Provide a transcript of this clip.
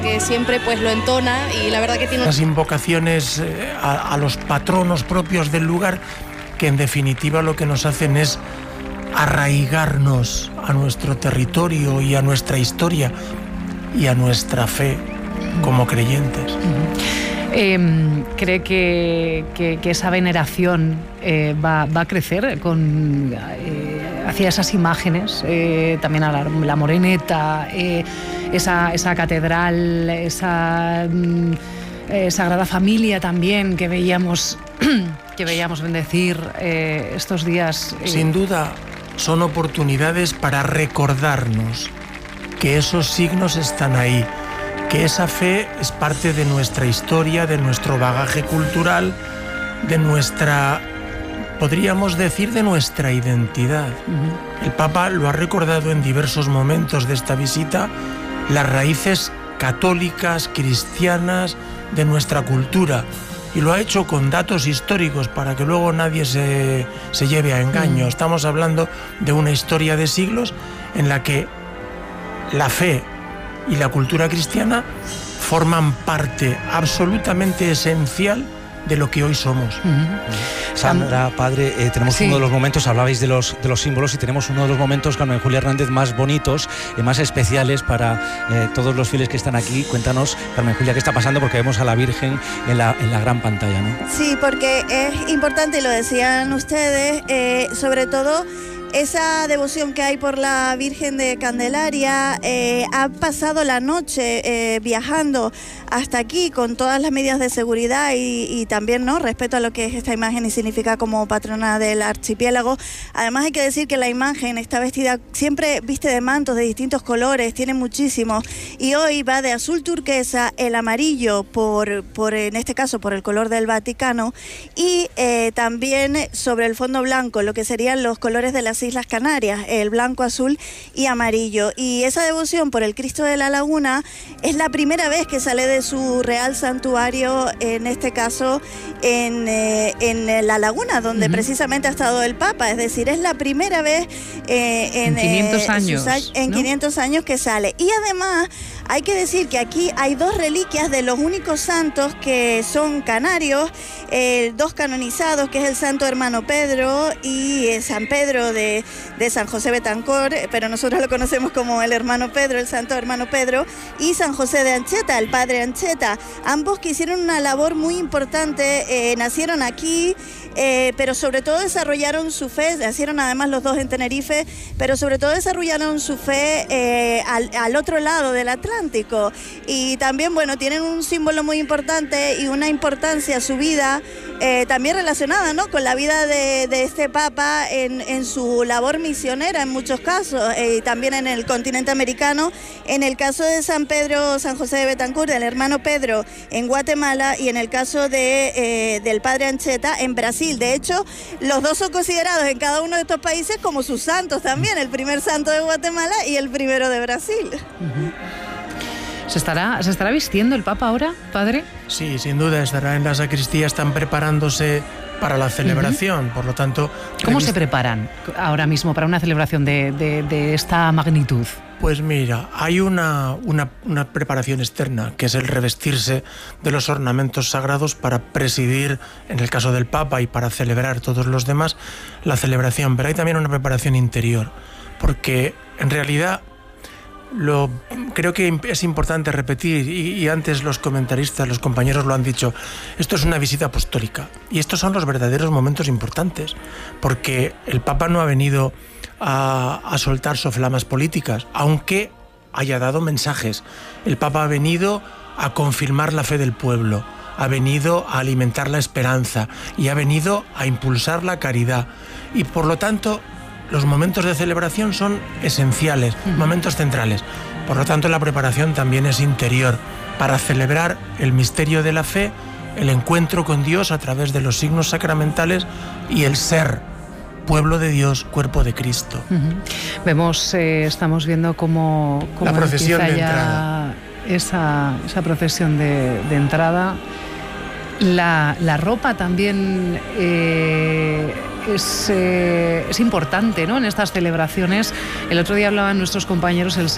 que siempre pues lo entona y la verdad que tiene las invocaciones a los patronos propios del lugar, que en definitiva lo que nos hacen es arraigarnos a nuestro territorio y a nuestra historia y a nuestra fe como creyentes. ¿Cree que esa veneración va a crecer hacia esas imágenes, también a la Moreneta, esa catedral, esa Sagrada Familia también que veíamos bendecir estos días? Sin duda son oportunidades para recordarnos que esos signos están ahí, que esa fe es parte de nuestra historia, de nuestro bagaje cultural, de nuestra, podríamos decir, de nuestra identidad. El Papa lo ha recordado en diversos momentos de esta visita, las raíces católicas, cristianas de nuestra cultura, y lo ha hecho con datos históricos para que luego nadie se lleve a engaño. Estamos hablando de una historia de siglos en la que la fe y la cultura cristiana forman parte absolutamente esencial de lo que hoy somos. Sandra, padre, tenemos uno de los momentos, hablabais de los símbolos, y tenemos uno de los momentos, Carmen Julia Hernández, más bonitos y más especiales para todos los fieles que están aquí. Cuéntanos, Carmen Julia, qué está pasando, porque vemos a la Virgen en la gran pantalla, ¿no? Sí, porque es importante, y lo decían ustedes, sobre todo esa devoción que hay por la Virgen de Candelaria. Ha pasado la noche viajando hasta aquí con todas las medidas de seguridad y también, ¿no?, respeto a lo que es esta imagen y significa como patrona del archipiélago. Además hay que decir que la imagen está vestida, siempre viste de mantos de distintos colores, tiene muchísimos, y hoy va de azul turquesa, el amarillo en este caso por el color del Vaticano, y también sobre el fondo blanco, lo que serían los colores de las Islas Canarias, el blanco, azul y amarillo. Y esa devoción por el Cristo de la Laguna es la primera vez que sale de su real santuario, en este caso en La Laguna, donde precisamente ha estado el Papa. Es decir, es la primera vez en 500 años, ¿no? 500 años que sale. Y además hay que decir que aquí hay dos reliquias de los únicos santos que son canarios, dos canonizados, que es el Santo Hermano Pedro y San Pedro de San José Betancor, pero nosotros lo conocemos como el Hermano Pedro, el Santo Hermano Pedro, y San José de Ancheta, el Padre Ancheta, ambos que hicieron una labor muy importante, nacieron aquí, pero sobre todo desarrollaron su fe, nacieron además los dos en Tenerife, pero sobre todo desarrollaron su fe al otro lado del Atlántico, y también, bueno, tienen un símbolo muy importante y una importancia a su vida, también relacionada, ¿no?, con la vida de este Papa en su labor misionera en muchos casos, y también en el continente americano, en el caso de San Pedro, San José de Betancur, del Hermano Pedro en Guatemala, y en el caso del Padre Ancheta en Brasil. De hecho, los dos son considerados en cada uno de estos países como sus santos también, el primer santo de Guatemala y el primero de Brasil. ¿Se estará vistiendo el Papa ahora, padre? Sí, sin duda, estará en la sacristía, están preparándose para la celebración, por lo tanto... ¿Cómo se preparan ahora mismo para una celebración de esta magnitud? Pues mira, hay una preparación externa, que es el revestirse de los ornamentos sagrados para presidir, en el caso del Papa, y para celebrar todos los demás, la celebración. Pero hay también una preparación interior, porque en realidad creo que es importante repetir, y antes los comentaristas, los compañeros lo han dicho, esto es una visita apostólica, y estos son los verdaderos momentos importantes, porque el Papa no ha venido a soltar soflamas políticas, aunque haya dado mensajes. El Papa ha venido a confirmar la fe del pueblo, ha venido a alimentar la esperanza y ha venido a impulsar la caridad, y por lo tanto los momentos de celebración son esenciales, momentos centrales. Por lo tanto, la preparación también es interior, para celebrar el misterio de la fe, el encuentro con Dios a través de los signos sacramentales y el ser pueblo de Dios, cuerpo de Cristo. Vemos, estamos viendo cómo la procesión de entrada. Esa procesión de entrada. La ropa también es importante, ¿no?, en estas celebraciones. El otro día hablaban nuestros compañeros,